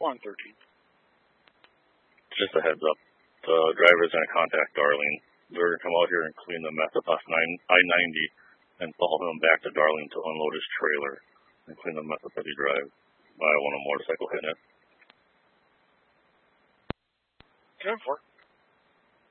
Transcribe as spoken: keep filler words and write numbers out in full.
one thirteen. Just a heads up. The driver's going to contact Darling. They're going to come out here and clean the mess up off I ninety and follow him back to Darling to unload his trailer and clean the mess up that he drives. I want a motorcycle hitting it. ten four.